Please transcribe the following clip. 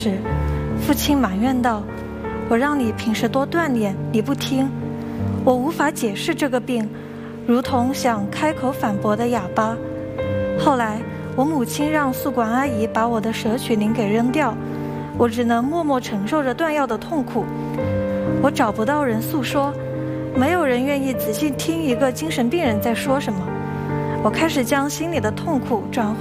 时，父亲埋怨道：“我让你平时多锻炼，你不听。”我无法解释这个病，如同想开口反驳的哑巴。后来，我母亲让宿管阿姨把我的舍曲灵给扔掉，我只能默默承受着断药的痛苦。我找不到人诉说，没有人愿意仔细听一个精神病人在说什么。我开始将心里的痛苦转化